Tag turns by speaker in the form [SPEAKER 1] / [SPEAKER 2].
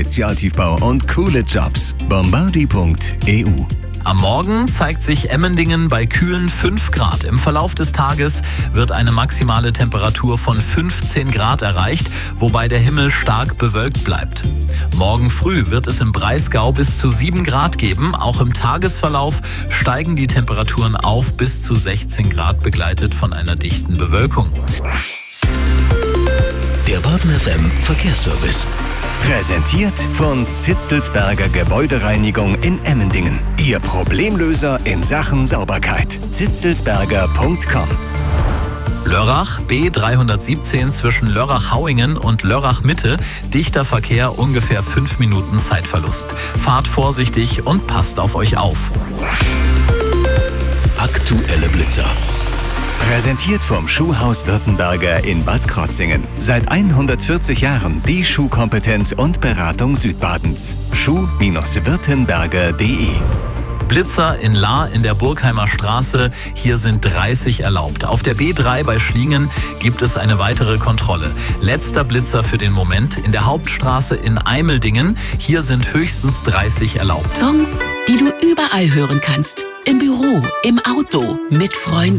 [SPEAKER 1] Spezialtiefbau und coole Jobs. Bombardi.eu.
[SPEAKER 2] Am Morgen zeigt sich Emmendingen bei kühlen 5 Grad. Im Verlauf des Tages wird eine maximale Temperatur von 15 Grad erreicht, wobei der Himmel stark bewölkt bleibt. Morgen früh wird es im Breisgau bis zu 7 Grad geben. Auch im Tagesverlauf steigen die Temperaturen auf bis zu 16 Grad, begleitet von einer dichten Bewölkung.
[SPEAKER 3] Der Baden FM Verkehrsservice.
[SPEAKER 1] Präsentiert von Zitzelsberger Gebäudereinigung in Emmendingen. Ihr Problemlöser in Sachen Sauberkeit. zitzelsberger.com.
[SPEAKER 2] Lörrach, B317 zwischen Lörrach-Hauingen und Lörrach-Mitte. Dichter Verkehr, ungefähr 5 Minuten Zeitverlust. Fahrt vorsichtig und passt auf euch auf.
[SPEAKER 3] Aktuelle Blitzer.
[SPEAKER 1] Präsentiert vom Schuhhaus Württemberger in Bad Krotzingen. Seit 140 Jahren die Schuhkompetenz und Beratung Südbadens. Schuh-württemberger.de.
[SPEAKER 2] Blitzer in Lahr in der Burgheimer Straße. Hier sind 30 erlaubt. Auf der B3 bei Schlingen gibt es eine weitere Kontrolle. Letzter Blitzer für den Moment in der Hauptstraße in Eimeldingen. Hier sind höchstens 30 erlaubt.
[SPEAKER 4] Songs, die du überall hören kannst. Im Büro, im Auto, mit Freunden.